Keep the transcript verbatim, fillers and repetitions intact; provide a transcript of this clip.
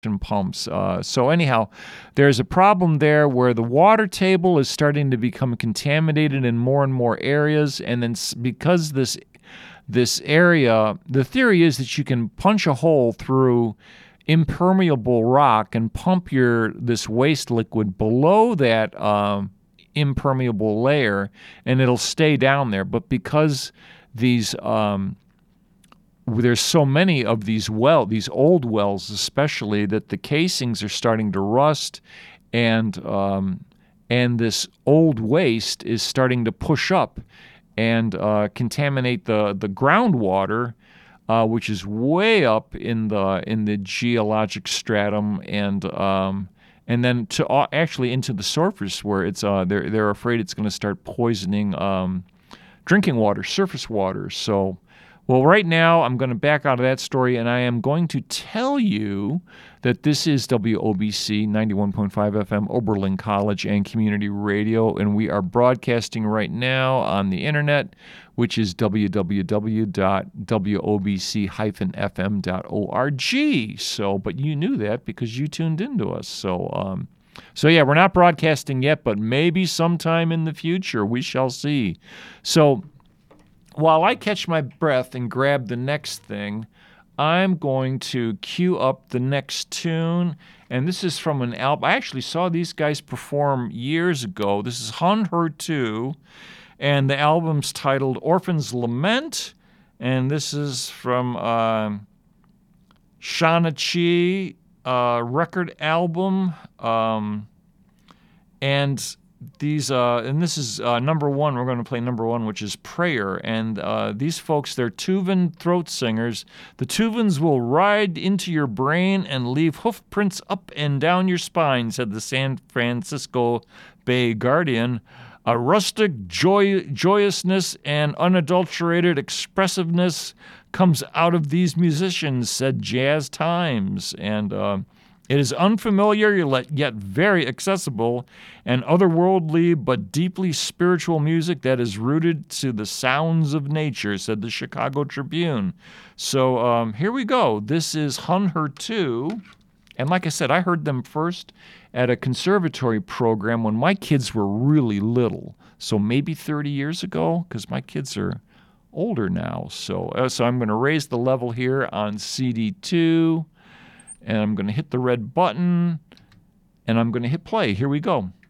pumps. Uh, so anyhow, there's a problem there where the water table is starting to become contaminated in more and more areas, and then because this this area, the theory is that you can punch a hole through impermeable rock and pump your this waste liquid below that um, impermeable layer, and it'll stay down there. But because these um, there's so many of these well, these old wells especially, that the casings are starting to rust, and um, and this old waste is starting to push up and uh, contaminate the the groundwater, uh, which is way up in the in the geologic stratum, and um, and then to uh, actually into the surface where it's uh, they're they're afraid it's going to start poisoning um, drinking water, surface water. So. Well, right now, I'm going to back out of that story, and I am going to tell you that this is W O B C ninety-one point five F M, Oberlin College and Community Radio, and we are broadcasting right now on the internet, which is w w w dot w o b c dash f m dot org. So, but you knew that because you tuned into us. So, um, so yeah, we're not broadcasting yet, but maybe sometime in the future, we shall see. So, while I catch my breath and grab the next thing, I'm going to cue up the next tune, and this is from an album. I actually saw these guys perform years ago. This is Hun Her two, and the album's titled Orphan's Lament, and this is from uh, Shana Chi uh, record album, um, and These uh, and this is uh, number one. We're going to play number one, which is Prayer. And uh, these folks, they're Tuvan throat singers. The Tuvans will ride into your brain and leave hoof prints up and down your spine, said the San Francisco Bay Guardian. A rustic joy, joyousness and unadulterated expressiveness comes out of these musicians, said Jazz Times. And uh, it is unfamiliar yet very accessible and otherworldly but deeply spiritual music that is rooted to the sounds of nature, said the Chicago Tribune. So um, here we go. This is Hun Her two. And like I said, I heard them first at a conservatory program when my kids were really little. So maybe thirty years ago, because my kids are older now. So, uh, so I'm going to raise the level here on C D two. And I'm going to hit the red button, and I'm going to hit play. Here we go.